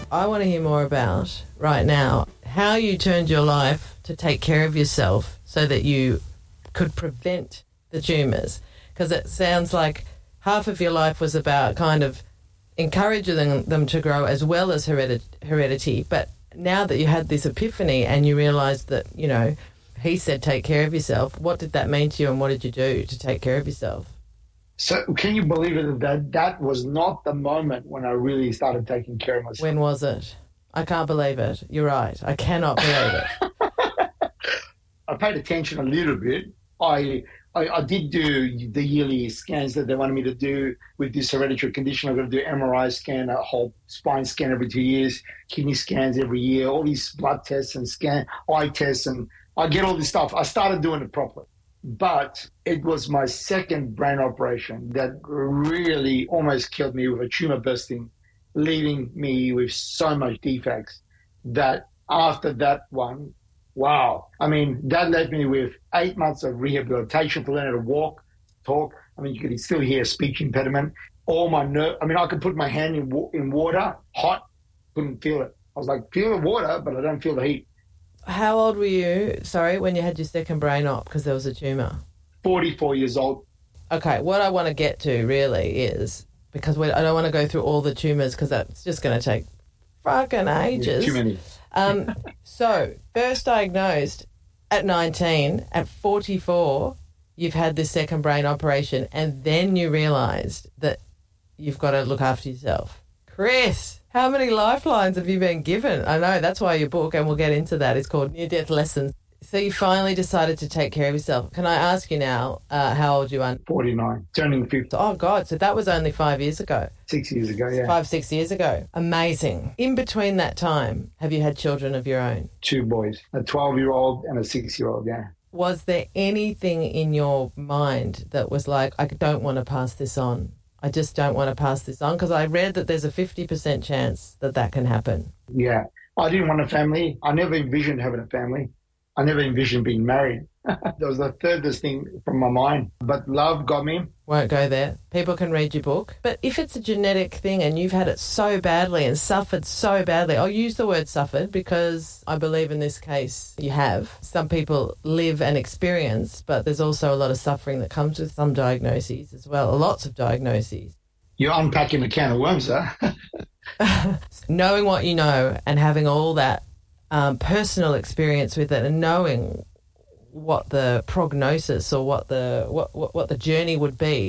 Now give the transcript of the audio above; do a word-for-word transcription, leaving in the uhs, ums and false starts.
I want to hear more about right now how you turned your life to take care of yourself so that you could prevent the tumours. Because it sounds like half of your life was about kind of encouraging them, them to grow as well as heredit- heredity. But now that you had this epiphany and you realised that, you know, he said take care of yourself, what did that mean to you and what did you do to take care of yourself? So can you believe it that that was not the moment when I really started taking care of myself? When was it? I can't believe it. You're right. I cannot believe it. I paid attention a little bit. I, I I did do the yearly scans that they wanted me to do with this hereditary condition. I've got to do M R I scan, a whole spine scan every two years, kidney scans every year, all these blood tests and scan, eye tests, and I get all this stuff. I started doing it properly. But it was my second brain operation that really almost killed me with a tumor bursting, leaving me with so much defects that after that one, wow. I mean, that left me with eight months of rehabilitation for learning to walk, talk. I mean, you could still hear speech impediment. All my nerve, I mean, I could put my hand in, wa- in water, hot, couldn't feel it. I was like, feel the water, but I don't feel the heat. How old were you, sorry, when you had your second brain op because there was a tumour? forty-four years old. Okay, what I want to get to really is, because we, I don't want to go through all the tumours because that's just going to take fucking ages. Too many. Um, so, first diagnosed at nineteen, at forty-four, you've had this second brain operation, and then you realised that you've got to look after yourself. Chris, how many lifelines have you been given? I know, that's why your book, and we'll get into that, is called Near-Death Lessons. So you finally decided to take care of yourself. Can I ask you now uh, how old you are? forty-nine, turning fifty. Oh, God, so that was only five years ago. Six years ago, yeah. Five, six years ago. Amazing. In between that time, have you had children of your own? Two boys, a twelve-year-old and a six-year-old, yeah. Was there anything in your mind that was like, I don't want to pass this on? I just don't want to pass this on? Because I read that there's a fifty percent chance that that can happen. Yeah. I didn't want a family. I never envisioned having a family. I never envisioned being married. That was the furthest thing from my mind. But love got me. Won't go there. People can read your book. But if it's a genetic thing and you've had it so badly and suffered so badly, I'll use the word suffered because I believe in this case you have. Some people live and experience, but there's also a lot of suffering that comes with some diagnoses as well, lots of diagnoses. You're unpacking a can of worms, huh? Knowing what you know and having all that um, personal experience with it and knowing what the prognosis or what the what, what, what the journey would be